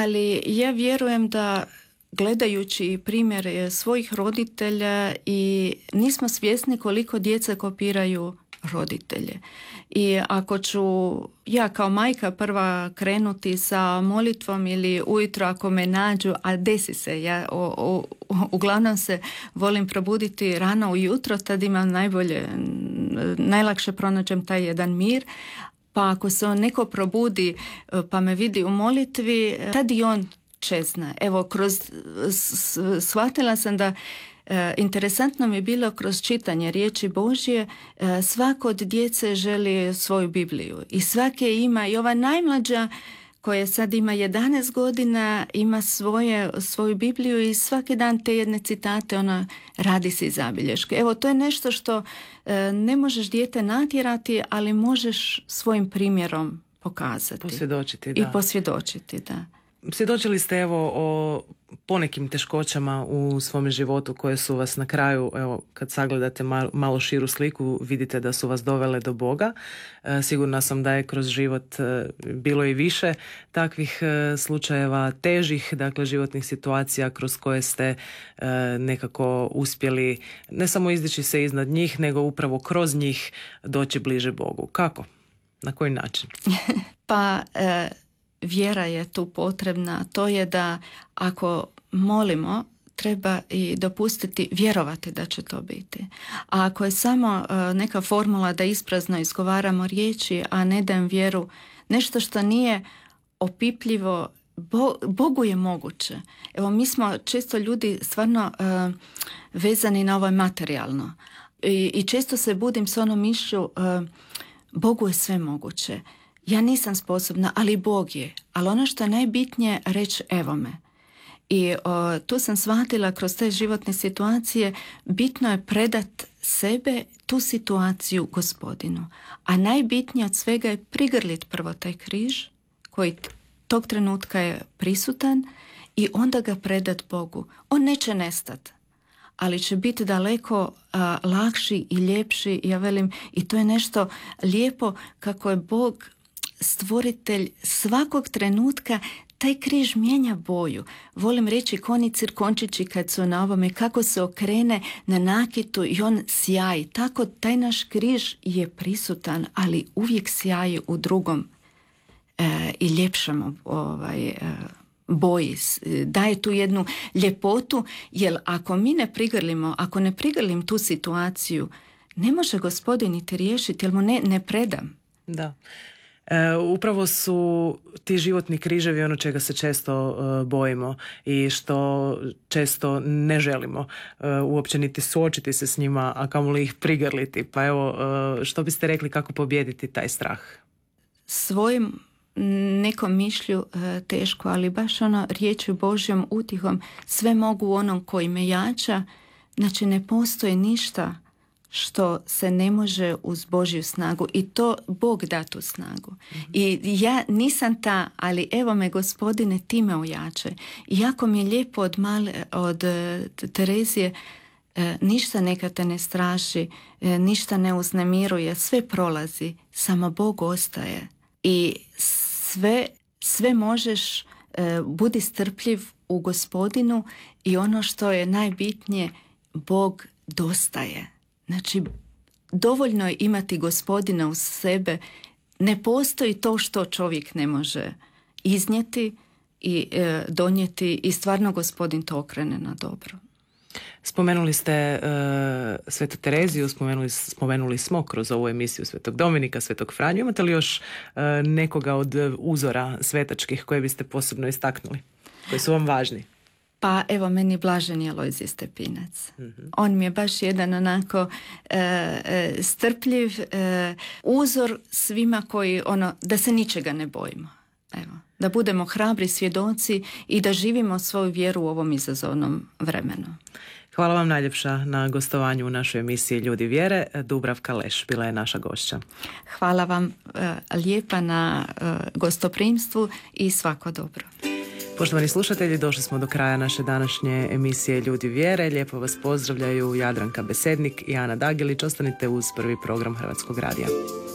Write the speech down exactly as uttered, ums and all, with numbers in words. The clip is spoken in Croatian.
Ali ja vjerujem da gledajući primjere svojih roditelja i nismo svjesni koliko djeca kopiraju roditelje. I ako ću ja kao majka prva krenuti sa molitvom ili ujutro ako me nađu, a desi se, ja o, o, uglavnom se volim probuditi rano ujutro, tad imam najbolje, najlakše pronađem taj jedan mir, pa ako se on neko probudi pa me vidi u molitvi, tad i on čezna. Evo, kroz, shvatila sam da E, interesantno mi je bilo kroz čitanje riječi Božje, e, svako od djece želi svoju Bibliju i svake ima, i ova najmlađa koja sad ima jedanaest godina ima svoje, svoju Bibliju i svaki dan te jedne citate ona radi si zabilješke. Evo, to je nešto što e, ne možeš dijete natjerati, ali možeš svojim primjerom pokazati. Posvjedočiti, da. I posvjedočiti, da. Svjedočili ste evo o ponekim teškoćama u svome životu koje su vas na kraju, evo kad sagledate malo, malo širu sliku, vidite da su vas dovele do Boga. E, sigurna sam da je kroz život e, bilo i više takvih e, slučajeva, težih, dakle životnih situacija kroz koje ste e, nekako uspjeli ne samo izdići se iznad njih, nego upravo kroz njih doći bliže Bogu. Kako? Na koji način? pa... E... Vjera je tu potrebna, to je da ako molimo, treba i dopustiti vjerovati da će to biti. A ako je samo uh, neka formula da isprazno izgovaramo riječi, a ne dajem vjeru, nešto što nije opipljivo, Bo, Bogu je moguće. Evo, mi smo često ljudi stvarno uh, vezani na ovo materijalno. I, i često se budim s onom mišlju, uh, Bogu je sve moguće. Ja nisam sposobna, ali Bog je. Ali ono što je najbitnije reći evo me. I o, tu sam shvatila kroz te životne situacije, bitno je predat sebe, tu situaciju Gospodinu. A najbitnije od svega je prigrlit prvo taj križ koji tog trenutka je prisutan i onda ga predat Bogu. On neće nestati, ali će biti daleko a, lakši i ljepši. Ja velim, i to je nešto lijepo kako je Bog stvoritelj svakog trenutka. Taj križ mijenja boju. Volim reći koni cirkončići kad su na ovome, kako se okrene na nakitu i on sjaji. Tako taj naš križ je prisutan, ali uvijek sjaji u drugom e, i ljepšem ovaj, e, boji. Daje tu jednu ljepotu, jer ako mi ne prigrlimo, ako ne prigrlim tu situaciju, ne može Gospodin niti riješiti, jer mu ne, ne predam. Da. E, upravo su ti životni križevi ono čega se često uh, bojimo i što često ne želimo uh, uopće niti suočiti se s njima, a kamoli ih prigrliti. Pa evo, uh, što biste rekli kako pobijediti taj strah? Svojim nekom mišlju uh, teško, ali baš ono riječju Božjom utihom, sve mogu u onom koji me jača. Znači ne postoji ništa što se ne može uz Božju snagu i to Bog da tu snagu. Mm-hmm. I ja nisam ta, ali evo me Gospodine, ti me ojače. Iako mi je lijepo od, male, od Terezije, e, ništa neka te ne straši, e, ništa ne uznemiruje, sve prolazi, samo Bog ostaje. I sve, sve možeš, e, budi strpljiv u Gospodinu i ono što je najbitnije, Bog dostaje. Znači, dovoljno je imati Gospodina uz sebe. Ne postoji to što čovjek ne može iznijeti i e, donijeti i stvarno Gospodin to okrene na dobro. Spomenuli ste uh, Svetu Tereziju, spomenuli, spomenuli smo kroz ovu emisiju Svetog Dominika, Svetog Franju. Imate li još uh, nekoga od uzora svetačkih koje biste posebno istaknuli, koji su vam važni? Pa evo, meni blaženi Alojzije Stepinac. Mm-hmm. On mi je baš jedan onako e, e, strpljiv e, uzor svima koji, ono, da se ničega ne bojimo. Evo, da budemo hrabri svjedoci i da živimo svoju vjeru u ovom izazovnom vremenu. Hvala vam najljepša na gostovanju u našoj emisiji Ljudi vjere. Dubravka Leš bila je naša gošća. Hvala vam e, lijepa na e, gostoprimstvu i svako dobro. Poštovani slušatelji, došli smo do kraja naše današnje emisije Ljudi vjere. Lijepo vas pozdravljaju Jadranka Besednik i Ana Dagilić. Ostanite uz prvi program Hrvatskog radija.